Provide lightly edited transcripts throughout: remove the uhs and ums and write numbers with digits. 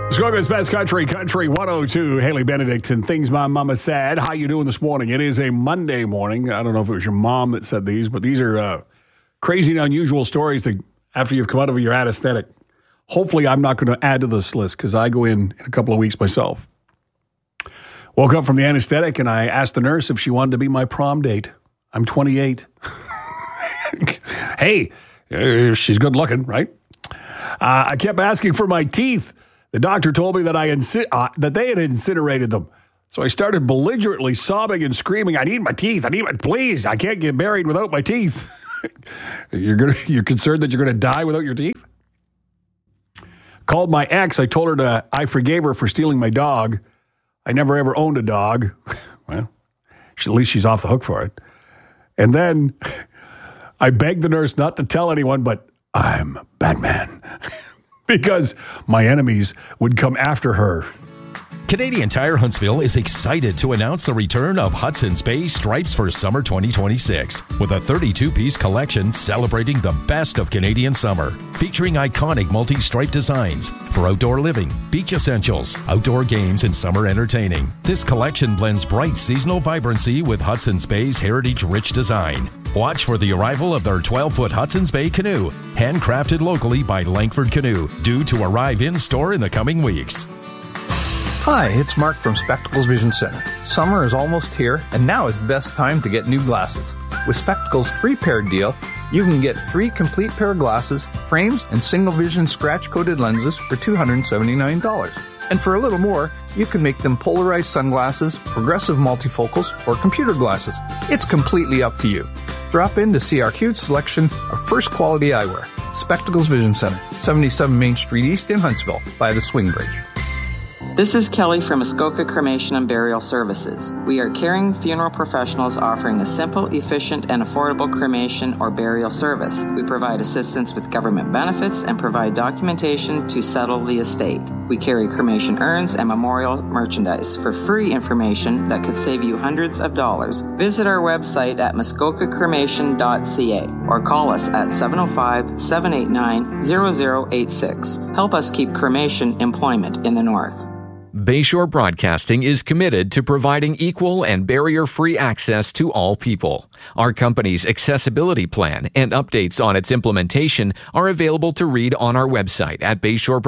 Muskoka's Best Country 102. Haley Benedict and Things My Mama Said. How you doing this morning? It is a Monday morning. I don't know if it was your mom that said these, but these are crazy and unusual stories that after you've come out of your anesthetic. Hopefully I'm not going to add to this list because I go in a couple of weeks myself. Woke up from the anesthetic and I asked the nurse if she wanted to be my prom date. I'm 28. Hey, she's good looking, right? I kept asking for my teeth. The doctor told me that that they had incinerated them. So I started belligerently sobbing and screaming, I need my teeth. Please, I can't get married without my teeth. You're concerned that you're going to die without your teeth? Called my ex. I told her I forgave her for stealing my dog. I never ever owned a dog. Well, at least she's off the hook for it. And then I begged the nurse not to tell anyone, but I'm Batman. Because my enemies would come after her. Canadian Tire Huntsville is excited to announce the return of Hudson's Bay Stripes for summer 2026 with a 32-piece collection celebrating the best of Canadian summer, featuring iconic multi-stripe designs for outdoor living, beach essentials, outdoor games, and summer entertaining. This collection blends bright seasonal vibrancy with Hudson's Bay's heritage-rich design. Watch for the arrival of their 12-foot Hudson's Bay canoe, handcrafted locally by Langford Canoe, due to arrive in store in the coming weeks. Hi, it's Mark from Spectacles Vision Center. Summer is almost here, and now is the best time to get new glasses. With Spectacles' 3-pair deal, you can get 3 complete pair of glasses, frames, and single vision scratch-coated lenses for $279. And for a little more, you can make them polarized sunglasses, progressive multifocals, or computer glasses. It's completely up to you. Drop in to see our huge selection of first-quality eyewear. Spectacles Vision Center, 77 Main Street East in Huntsville, by the Swing Bridge. This is Kelly from Muskoka Cremation and Burial Services. We are caring funeral professionals offering a simple, efficient, and affordable cremation or burial service. We provide assistance with government benefits and provide documentation to settle the estate. We carry cremation urns and memorial merchandise. For free information that could save you hundreds of dollars, visit our website at muskokacremation.ca or call us at 705-789-0086. Help us keep cremation employment in the North. Bayshore Broadcasting is committed to providing equal and barrier-free access to all people. Our company's accessibility plan and updates on its implementation are available to read on our website at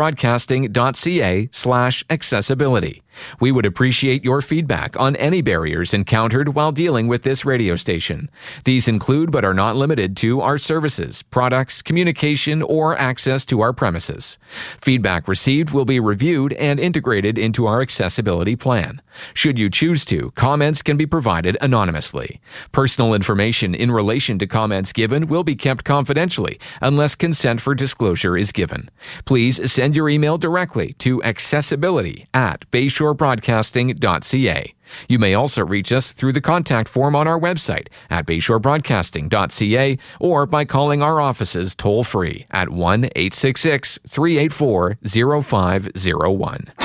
bayshorebroadcasting.ca/accessibility. We would appreciate your feedback on any barriers encountered while dealing with this radio station. These include but are not limited to our services, products, communication, or access to our premises. Feedback received will be reviewed and integrated into our accessibility plan. Should you choose to, comments can be provided anonymously. Personal information in relation to comments given will be kept confidentially unless consent for disclosure is given. Please send your email directly to accessibility@bayshorebroadcasting.ca. You may also reach us through the contact form on our website at bayshorebroadcasting.ca or by calling our offices toll-free at 1-866-384-0501.